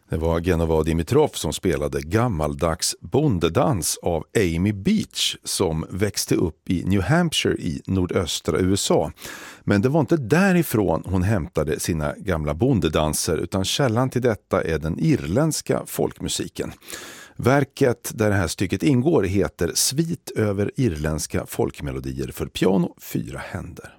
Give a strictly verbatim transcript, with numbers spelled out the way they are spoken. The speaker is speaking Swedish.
Det var Genova Dimitrov som spelade gammaldags bondedans av Amy Beach som växte upp i New Hampshire i nordöstra U S A. Men det var inte därifrån hon hämtade sina gamla bondedanser, utan källan till detta är den irländska folkmusiken. Verket där det här stycket ingår heter Svit över irländska folkmelodier för piano, fyra händer.